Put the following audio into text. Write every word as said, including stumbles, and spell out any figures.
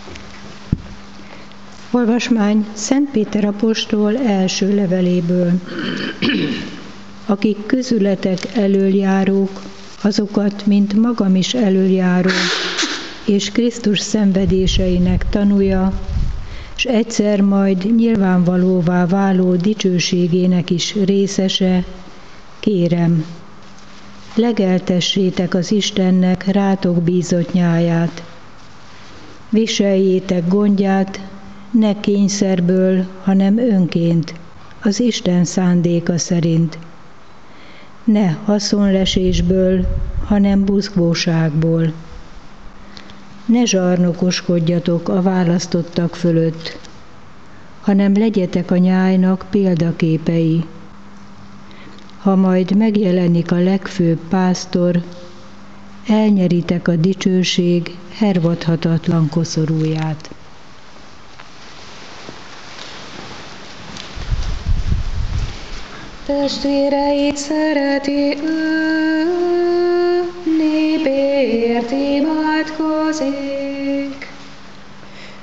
Olvasmány Szent Péter apostol első leveléből. Akik közületek elöljárók, azokat, mint magam is elöljáró, és Krisztus szenvedéseinek tanúja, s egyszer majd nyilvánvalóvá váló dicsőségének is részese, kérem, legeltessétek az Istennek rátok bízott nyáját. Viseljétek gondját, ne kényszerből, hanem önként, az Isten szándéka szerint. Ne haszonlesésből, hanem buzgóságból. Ne zsarnokoskodjatok a választottak fölött, hanem legyetek a nyájnak példaképei. Ha majd megjelenik a legfőbb pásztor, elnyeritek a dicsőség hervadhatatlan koszorúját. Testvéreit szereti ő, népért imádkozik.